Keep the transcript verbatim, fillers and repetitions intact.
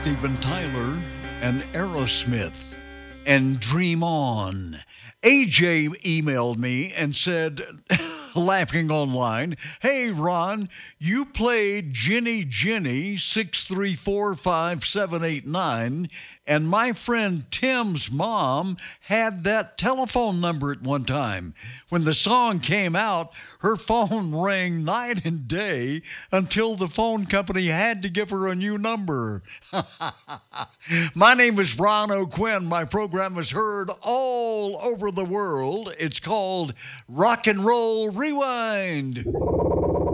Steven Tyler and Aerosmith and Dream On. A J emailed me and said, laughing online, "Hey, Ron, you played Ginny Ginny six three four five seven eight nine, and my friend Tim's mom had that telephone number at one time. When the song came out, her phone rang night and day until the phone company had to give her a new number." My name is Ron O'Quinn. My program is heard all over the world. It's called Rock and Roll Rewind.